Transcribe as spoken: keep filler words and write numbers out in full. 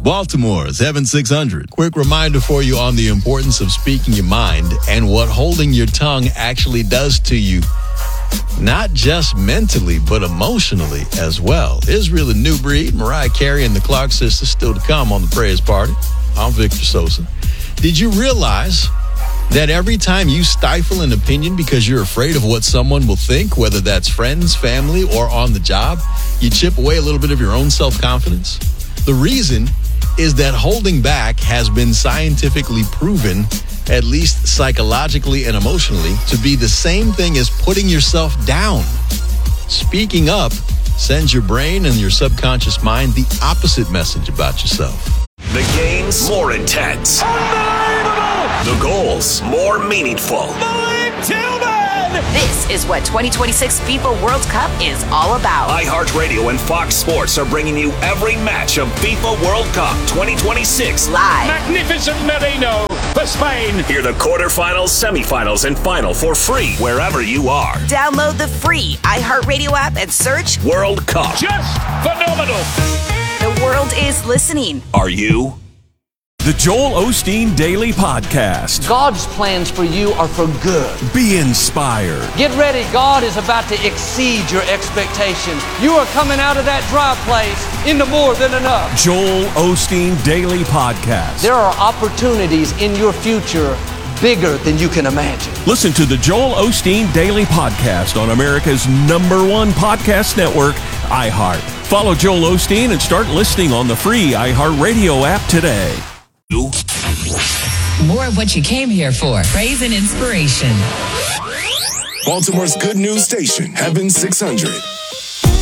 Baltimore's Heaven six hundred. Quick reminder for you on the importance of speaking your mind and what holding your tongue actually does to you. Not just mentally, but emotionally as well. Israel and New Breed, Mariah Carey and the Clark Sisters still to come on the Praise Party. I'm Victor Sosa. Did you realize that every time you stifle an opinion because you're afraid of what someone will think, whether that's friends, family, or on the job, you chip away a little bit of your own self-confidence? The reason is that holding back has been scientifically proven, at least psychologically and emotionally, to be the same thing as putting yourself down. Speaking up sends your brain and your subconscious mind the opposite message about yourself. The game's more intense. The goals more meaningful. Malik Tillman! This is what twenty twenty-six FIFA World Cup is all about. iHeartRadio and Fox Sports are bringing you every match of FIFA World Cup twenty twenty-six. Live. Magnificent Merino for Spain. Hear the quarterfinals, semifinals, and final for free wherever you are. Download the free iHeartRadio app and search World Cup. Just phenomenal. The world is listening. Are you? The Joel Osteen Daily Podcast. God's plans for you are for good. Be inspired. Get ready. God is about to exceed your expectations. You are coming out of that dry place into more than enough. Joel Osteen Daily Podcast. There are opportunities in your future bigger than you can imagine. Listen to the Joel Osteen Daily Podcast on America's number one podcast network, iHeart. Follow Joel Osteen and start listening on the free iHeartRadio app today. More of what you came here for. Praise and inspiration. Baltimore's good news station, Heaven six hundred.